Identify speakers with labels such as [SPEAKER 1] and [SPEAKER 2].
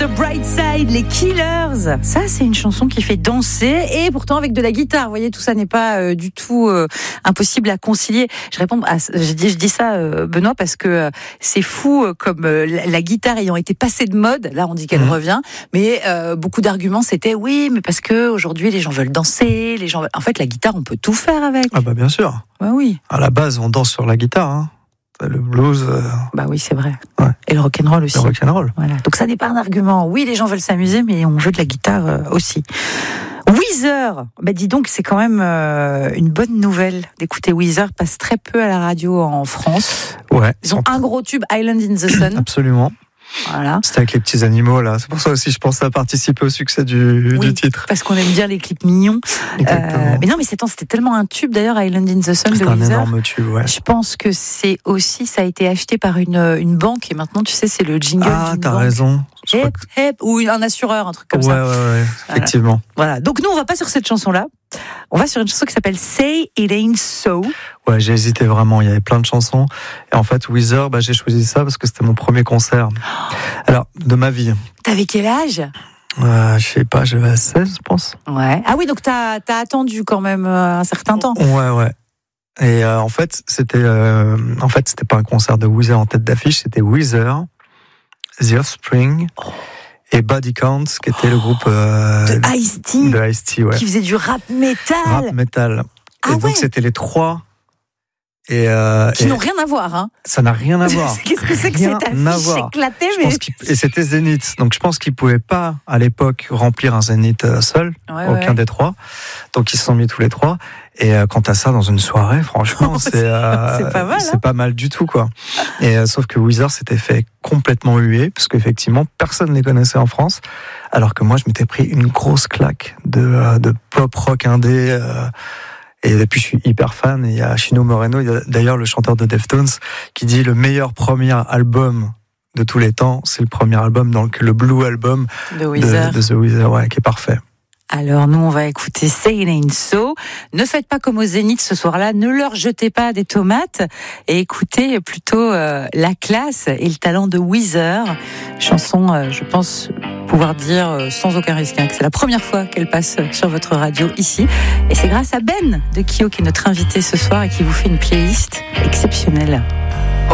[SPEAKER 1] the Bright Side, les Killers. Ça, c'est une chanson qui fait danser et pourtant avec de la guitare. Vous voyez, tout ça n'est pas du tout impossible à concilier. Je dis ça, Benoît, parce que c'est fou comme la guitare ayant été passée de mode. Là, on dit qu'elle revient, mais beaucoup d'arguments c'était oui, mais parce que aujourd'hui les gens veulent danser, En fait, la guitare, on peut tout faire avec.
[SPEAKER 2] Ah bah bien sûr.
[SPEAKER 1] Ouais, oui.
[SPEAKER 2] À la base, on danse sur la guitare. Hein. Le blues.
[SPEAKER 1] Bah oui, c'est vrai.
[SPEAKER 2] Ouais.
[SPEAKER 1] Et le rock'n'roll aussi.
[SPEAKER 2] Le rock'n'roll.
[SPEAKER 1] Voilà. Donc ça n'est pas un argument. Oui, les gens veulent s'amuser, mais on veut de la guitare aussi. Weezer, dis donc, c'est quand même une bonne nouvelle d'écouter Weezer. Passe très peu à la radio en France.
[SPEAKER 2] Ouais.
[SPEAKER 1] Ils ont un gros tube, Island in the Sun.
[SPEAKER 2] Absolument.
[SPEAKER 1] Voilà.
[SPEAKER 2] C'était avec les petits animaux là. C'est pour ça aussi je pensais à participer au succès du titre.
[SPEAKER 1] Parce qu'on aime bien les clips mignons. Mais non, mais c'était tellement un tube d'ailleurs, Island in the Sun de Weezer.
[SPEAKER 2] C'est un énorme tube, ouais.
[SPEAKER 1] Je pense que ça a été acheté par une banque et maintenant tu sais c'est le jingle.
[SPEAKER 2] Ah,
[SPEAKER 1] d'une
[SPEAKER 2] t'as
[SPEAKER 1] banque.
[SPEAKER 2] raison.
[SPEAKER 1] Ou un assureur, un truc comme ça.
[SPEAKER 2] Ouais, effectivement.
[SPEAKER 1] Voilà. Donc nous on va pas sur cette chanson-là. On va sur une chanson qui s'appelle Say It Ain't So.
[SPEAKER 2] Ouais, j'ai hésité vraiment. Il y avait plein de chansons. Et en fait, Weezer, j'ai choisi ça parce que c'était mon premier concert. Alors, de ma vie.
[SPEAKER 1] T'avais quel âge ?
[SPEAKER 2] Je sais pas, j'avais 16, je pense.
[SPEAKER 1] Ouais. Ah oui, donc t'as attendu quand même un certain temps.
[SPEAKER 2] Ouais. Et en fait, c'était pas un concert de Weezer en tête d'affiche, c'était Weezer, The Offspring. Et Body Count, qui était le groupe
[SPEAKER 1] de Ice-T,
[SPEAKER 2] ouais.
[SPEAKER 1] Qui faisait du rap metal.
[SPEAKER 2] Rap metal. Et donc c'était les trois. Et
[SPEAKER 1] qui n'ont rien à voir, hein.
[SPEAKER 2] Ça n'a rien à voir.
[SPEAKER 1] Qu'est-ce que c'est que cette affiche éclatée,
[SPEAKER 2] et c'était Zénith. Donc je pense qu'ils pouvaient pas à l'époque remplir un Zénith seul, aucun des trois. Donc ils se sont mis tous les trois. Et quant à ça, dans une soirée, franchement, c'est
[SPEAKER 1] pas mal.
[SPEAKER 2] C'est pas mal du tout, quoi. Et sauf que Weezer s'était fait complètement huer, parce qu'effectivement, personne ne les connaissait en France, alors que moi, je m'étais pris une grosse claque de pop rock indé. Et depuis, je suis hyper fan. Et il y a Chino Moreno, il y a d'ailleurs le chanteur de Deftones, qui dit le meilleur premier album de tous les temps, c'est le premier album, donc le Blue Album de The Weezer, ouais, qui est parfait.
[SPEAKER 1] Alors nous on va écouter Say It Ain't So. Ne faites pas comme au Zénith ce soir-là, ne leur jetez pas des tomates et écoutez plutôt la classe et le talent de Weezer. Chanson, je pense pouvoir dire sans aucun risque que c'est la première fois qu'elle passe sur votre radio ici. Et c'est grâce à Ben de Kyo qui est notre invité ce soir et qui vous fait une playlist exceptionnelle.